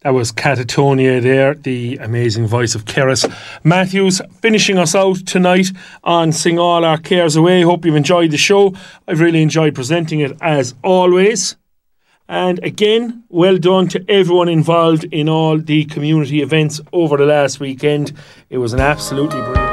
That was Catatonia there, the amazing voice of Keris Matthews, finishing us out tonight on Sing All Our Cares Away. Hope you've enjoyed the show. I've really enjoyed presenting it as always. And again, well done to everyone involved in all the community events over the last weekend. It was an absolutely brilliant